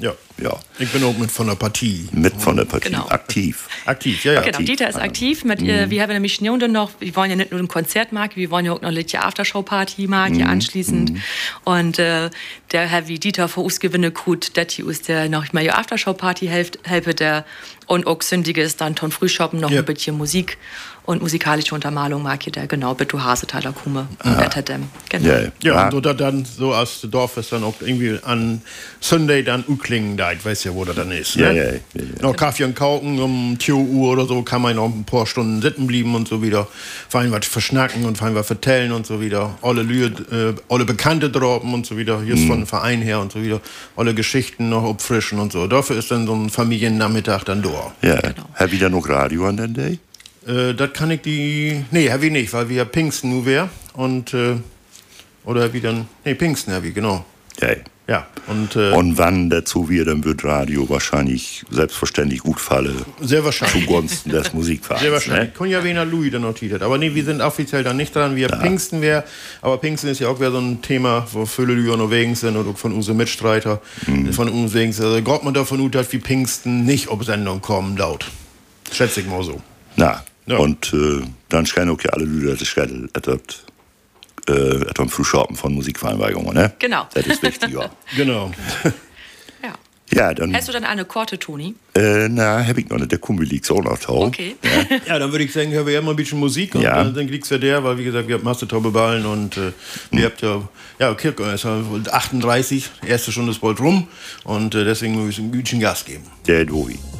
Ja. Ja. Ich bin auch mit von der Partie. Mit von der Partie. Genau. Aktiv. Aktiv, ja. Genau, Dieter ist aktiv. Wir haben nämlich noch, wir wollen ja nicht nur ein Konzert wir wollen ja auch noch eine Aftershow-Party machen, anschließend. Und der Herr wie Dieter für uns gewinnen gut, dass die uns der noch mal die Aftershow-Party helfe der und auch sündiges dann ton Frühschoppen noch ein bisschen Musik und musikalische Untermalung mag ich da genau bitte Hasetaler Kume und Etterdem. Genau. Ja, und oder dann so aus dem Dorf ist dann auch irgendwie an Sunday dann Uklingen da, ich weiß ja, wo der dann ist. Ne? Ja. Noch Kaffee und Kauken um 2 Uhr oder so kann man noch ein paar Stunden sitzen bleiben und so wieder. Fein was verschnacken und fein was vertellen und so wieder. Alle Bekannte droppen und so wieder. Hier ist von dem Verein her und so wieder. Alle Geschichten noch auffrischen und so. Dafür ist dann so ein Familiennachmittag dann da. Ja, genau. Hab ich da noch Radio an den Day? Das kann ich nee, hab ich nicht, weil wir Pfingsten nur wär. Und, oder hab ich dann, nee, Pfingsten hab ich, genau. Ja, und wann dazu wir, dann wird Radio wahrscheinlich selbstverständlich gut fallen. Sehr wahrscheinlich. Zugunsten des Musikvereins. Sehr wahrscheinlich. Ne? Können ja wen Louis dann notiert. Aber nee, wir sind offiziell dann nicht dran, wie Pfingsten wäre. Aber Pfingsten ist ja auch wieder so ein Thema, wo viele Lüger noch wegen sind oder von unseren Mitstreiter. Von uns wegen sind. Also Gott man davon ut, dass wie Pfingsten nicht auf Sendung kommen, laut. Schätze ich mal so. Na, ja. Und dann scheinen auch ja alle Lüder das Schädel etwa Frühschoppen von Musikvereinbarungen, ne? Genau. Das ist wichtig, ja. Genau. Ja, dann. Hast du dann eine Korte, Toni? Hab ich noch nicht. Der Kumpel liegt so noch toll. Okay. Ja, dann würde ich sagen, hören wir ja mal ein bisschen Musik und dann liegt's ja der, weil wie gesagt, wir haben Mastertaube Ballen und ihr habt ja, Kirche ist ja 38, erste Stunde ist bald rum und deswegen muss ich ein bisschen Gas geben. Der Dovi.